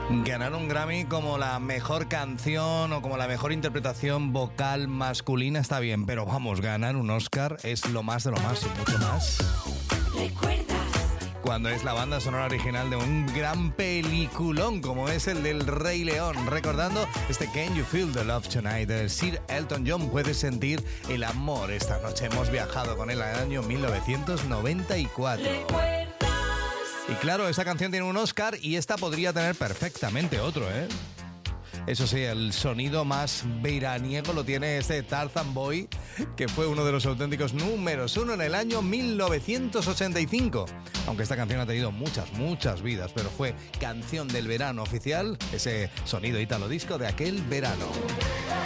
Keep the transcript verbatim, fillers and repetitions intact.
Ganar un Grammy como la mejor canción o como la mejor interpretación vocal masculina está bien, pero vamos, ganar un Oscar es lo más de lo más y mucho más. ¿Recuerdas? Cuando es la banda sonora original de un gran peliculón como es el del Rey León. Recordando este Can You Feel the Love Tonight de Sir Elton John. Puedes sentir el amor esta noche. Hemos viajado con él al año mil novecientos noventa y cuatro. ¿Recuerdas? Y claro, esa canción tiene un Oscar y esta podría tener perfectamente otro, ¿eh? Eso sí, el sonido más veraniego lo tiene este Tarzan Boy, que fue uno de los auténticos números uno en el año mil novecientos ochenta y cinco. Aunque esta canción ha tenido muchas, muchas vidas, pero fue canción del verano oficial, ese sonido ítalo disco de aquel verano.